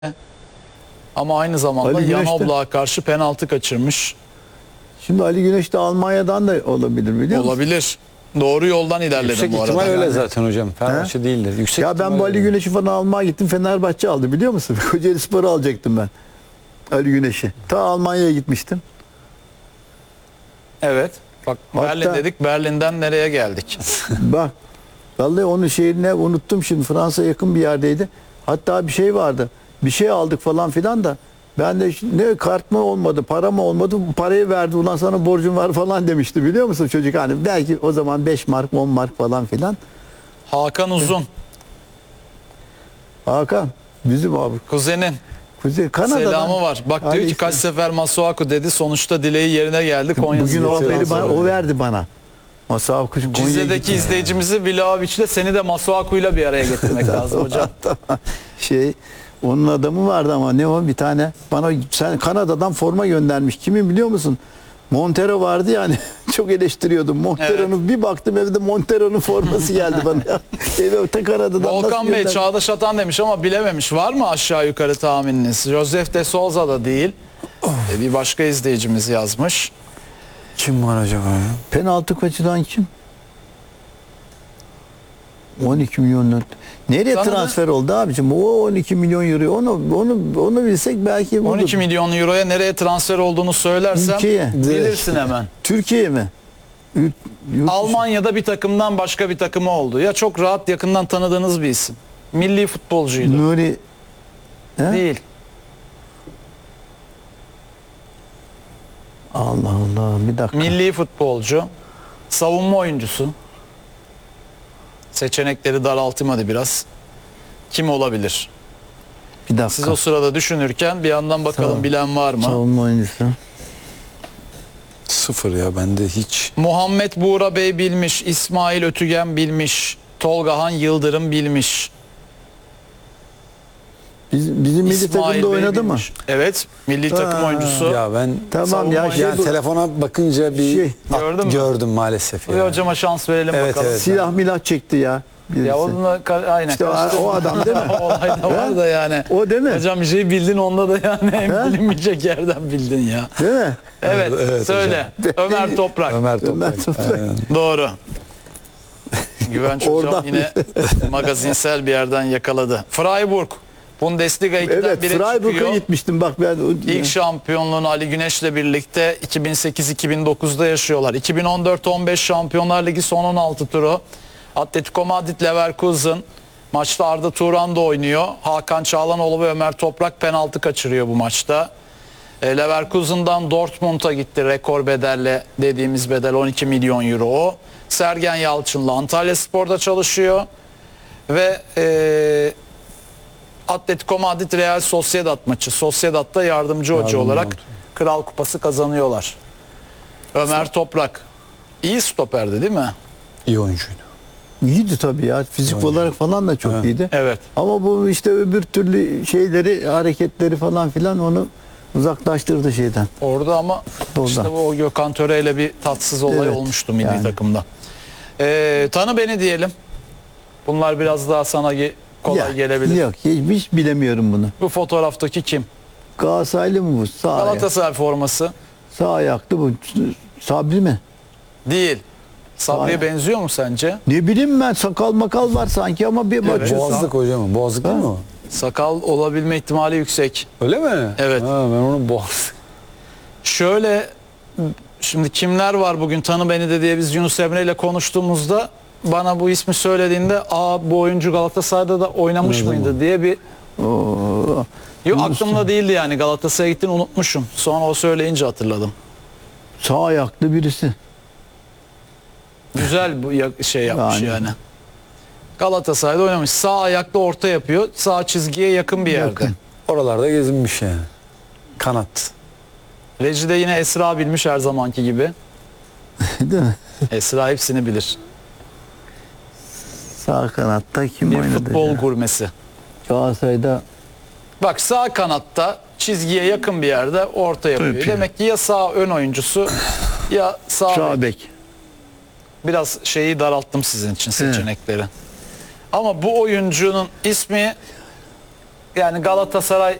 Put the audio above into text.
Ama aynı zamanda Ali Güneş de- Yan karşı penaltı kaçırmış. Şimdi Ali Güneş de Almanya'dan da olabilir biliyor musun? Olabilir. Doğru yoldan ilerledim Yüksek bu arada. ihtimal öyle Yani. zaten hocam. Fenerbahçe değildir. Yüksek Ya ben ihtimal bu Ali öyle. Güneş'i falan almaya gittim. Fenerbahçe aldı biliyor musun? Kocaelispor'u alacaktım ben. Ali Güneş'i. Ta Almanya'ya gitmiştim. Evet. Bak Hatta- Berlin dedik. Berlin'den nereye geldik? Bak. Vallahi onun şehrine unuttum şimdi. Fransa yakın bir yerdeydi. Hatta bir şey vardı. Bir şey aldık falan filan da. Ben de ne kart mı olmadı, para mı olmadı, bu parayı verdi. Ulan sana borcum var falan demişti biliyor musun çocuk hani. Belki o zaman 5 mark, 10 mark falan filan. Hakan Uzun. Hakan bizim abi. Kuzenin. Kuzey Kanada'dan. Selamı var. Bak diyor ki Ali- kaç sefer Masuaku dedi. Sonuçta dileği yerine geldi. Konya Bugün o, Spor'dan haberi sonra. o verdi bana. Masa Konya'ya Cizre'deki gitti. izleyicimizi Vlahovic'le seni de Masuaku'yla bir araya getirmek lazım hocam. Şey onun adamı vardı ama ne o bir tane bana sen Kanada'dan forma göndermiş. Kimi biliyor musun? Montero vardı yani. Çok eleştiriyordum. Montero'nun bir baktım evde Montero'nun forması geldi bana. Eve ta Kanada'dan Volkan nasıl Bey gönder- Çağdaş Atan demiş ama bilememiş. Var mı aşağı yukarı tahmininiz? Josef de Souza da değil. Bir başka izleyicimiz yazmış. Kim var acaba ya? Penaltı kaçıran kim? 12 milyon. Nereye Sana da- transfer oldu abicim? O 12 milyon euro. Onu bilsek belki buluruz. 12 milyon euroya nereye transfer olduğunu söylersem Ülkeye. bilirsin hemen. Türkiye mi? Yurt dışı. Almanya'da bir takımdan başka bir takıma oldu. Ya çok rahat yakından tanıdığınız bir isim. Milli futbolcuydu. Nuri He? Değil. Allah Allah bir dakika. Milli futbolcu. Savunma oyuncusu. Seçenekleri daraltayım hadi biraz. Kim olabilir? Bir dakika. Siz o sırada düşünürken bir yandan bakalım Tamam. bilen var mı? Savunma oyuncusu. Sıfır ya bende hiç. Muhammed Buğra Bey bilmiş, İsmail Ötügen bilmiş, Tolgahan Yıldırım bilmiş. Bizim milli İsmail takımda Bey oynadı mı? bilmiş. Evet, milli takım oyuncusu. Ya ben Tamam Savunma ya oyuncusu. yani bu telefona bakınca bir Şey, Gördün mü? gördüm maalesef Bir ya. hocama şans verelim Evet, bakalım. evet. silah milah çekti ya. Birisi. Ya onunla aynen. İşte o karıştırma. adam değil mi? O olay da var da yani. O değil mi? Hocam bir şey bildin onda da yani He? bilinmeyecek yerden bildin ya. Değil mi? Evet, Evet söyle. Ömer Toprak. Ömer Toprak. Ömer Toprak. Aynen. Doğru. Güvenç hocam Oradan yine magazinsel bir yerden yakaladı. Freiburg. Bundesliga 2'den Evet 1'e Freiburg'a çıkıyor. gitmiştim bak ben. İlk şampiyonluğunu Ali Güneş'le birlikte 2008-2009'da yaşıyorlar. 2014-15 Şampiyonlar Ligi son 16 turu. Atletico Madrid Leverkusen. Maçta Arda Turan da oynuyor. Hakan Çağlanoğlu ve Ömer Toprak penaltı kaçırıyor bu maçta. Leverkusen'dan Dortmund'a gitti rekor bedelle, dediğimiz bedel 12 milyon euro o. Sergen Yalçın'la Antalyaspor'da çalışıyor. Ve Atletico Madrid Real Sociedad maçı. Sociedad'da yardımcı hoca Yardımcı olarak oldu. Kral Kupası kazanıyorlar. Ömer Toprak iyi stoperdi değil mi? İyi oyuncuydu. İyiydi tabii ya. Fizik olarak falan da çok Evet. iyiydi. Evet. Ama bu işte öbür türlü şeyleri, hareketleri falan filan onu uzaklaştırdı şeyden. Orada ama işte o Gökhan Töre ile bir tatsız olay Evet, olmuştu milli yani. takımda. Tanı beni diyelim. Bunlar biraz daha sana kolay Ya, gelebilir. Yok hiç bilemiyorum bunu. Bu fotoğraftaki kim? Galatasaraylı mı bu? Galatasaray forması. Sağ ayaklı bu. Sabri mi? Değil. Sabri'ye Hayır. benziyor mu sence? Ne bileyim ben sakal makal var sanki ama bir Evet. bakıyorsun. Boğazlık hocam. Boğazlık değil mi o? Sakal olabilme ihtimali yüksek. Öyle mi? Evet. Ha, ben onu boğazlık. Şöyle şimdi kimler var bugün tanı beni de diye biz Yunus Emre ile konuştuğumuzda bana bu ismi söylediğinde bu oyuncu Galatasaray'da da oynamış Oynadı mıydı diye bir Oo. aklımda değildi yani Galatasaray'a gittiğini unutmuşum. Sonra o söyleyince hatırladım. Sağ ayaklı birisi. Güzel bu şey yapmış Yani. yani. Galatasaray'da oynamış. Sağ ayaklı orta yapıyor. Sağ çizgiye yakın bir yerde. Yakın. Oralarda gezinmiş yani. Kanat. Reji'de yine Esra bilmiş her zamanki gibi. Değil mi? Esra hepsini bilir. Sağ kanatta kim Bir oynadı? futbol ya? gurmesi. Galatasaray'da Bak sağ kanatta çizgiye yakın bir yerde orta yapıyor. Yapıyor. Demek ki ya sağ ön oyuncusu ya sağ sağ bek. bek. Biraz şeyi daralttım sizin için seçenekleri. Ama bu oyuncunun ismi yani Galatasaray